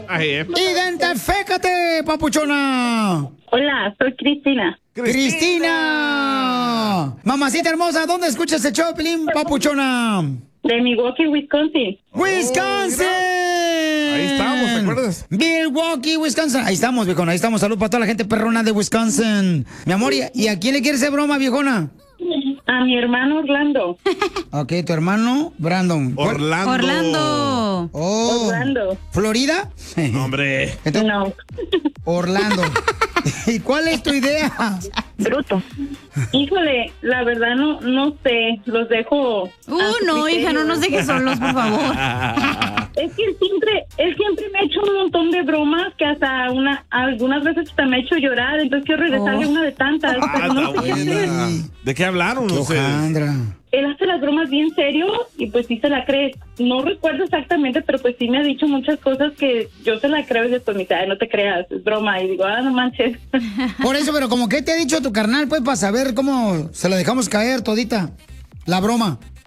Identifícate, papuchona. Hola, soy Cristina. ¡Cristina! Mamacita hermosa, ¿dónde escuchas el show, Pelín, papuchona? De Milwaukee, Wisconsin. ¡Wisconsin! Ahí estamos, ¿te acuerdas? Milwaukee, Wisconsin. Ahí estamos, viejona. Ahí estamos. Salud para toda la gente perrona de Wisconsin. Mi amor, ¿y a quién le quieres hacer broma, viejona? A mi hermano Orlando. Ok, tu hermano Brandon. Orlando. Oh. Orlando. ¿Florida? Hombre. Entonces, No. Orlando. ¿Y cuál es tu idea? Bruto. Híjole, la verdad no sé. Los dejo. No, hija, no nos dejes solos, por favor. Es que él siempre me ha hecho un montón de bromas que hasta algunas veces hasta me ha hecho llorar. Entonces quiero regresarle una de tantas. Pero no sé qué hacer. ¿De qué hablaron? No sé. Él hace las bromas bien serio y pues sí se la cree. No recuerdo exactamente, pero pues sí me ha dicho muchas cosas que yo se la creo y después me dice, no te creas, es broma. Y digo, no manches. Por eso, pero como que te ha dicho tu carnal, pues, para saber cómo se la dejamos caer todita, la broma.